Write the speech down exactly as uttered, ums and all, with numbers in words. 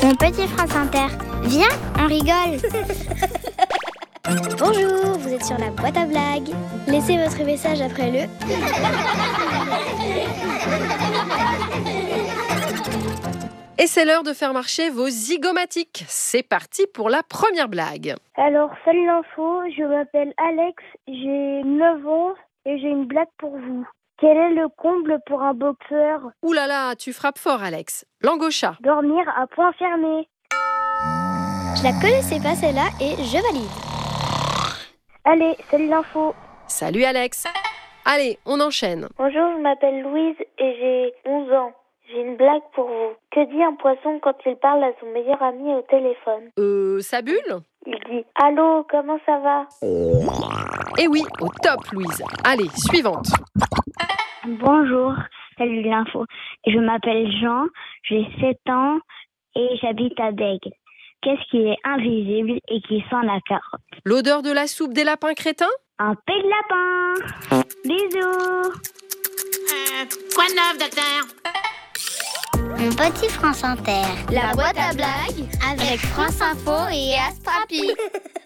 Mon petit France Inter, viens, on rigole. Bonjour, vous êtes sur la boîte à blagues. Laissez votre message après le... Et c'est l'heure de faire marcher vos zygomatiques. C'est parti pour la première blague. Alors, salut l'info, je m'appelle Alex, j'ai neuf ans et j'ai une blague pour vous. Quel est le comble pour un boxeur? Ouh là là, tu frappes fort, Alex. Langue au chat. Dormir à point fermé. Je la connaissais pas celle-là et je valide. Allez, salut l'info. Salut, Alex. Allez, on enchaîne. Bonjour, je m'appelle Louise et j'ai onze ans. J'ai une blague pour vous. Que dit un poisson quand il parle à son meilleur ami au téléphone? Euh, ça bulle? Il dit « Allô, comment ça va ?» Eh oui, au top, Louise. Allez, suivante. Bonjour, salut l'info. Je m'appelle Jean, j'ai sept ans et j'habite à Bègue. Qu'est-ce qui est invisible et qui sent la carotte? L'odeur de la soupe des lapins crétins? Un pet de lapin. Bisous. Euh, quoi de neuf, docteur? Mon petit France Inter, La boîte à blagues avec France Info et Astrapi.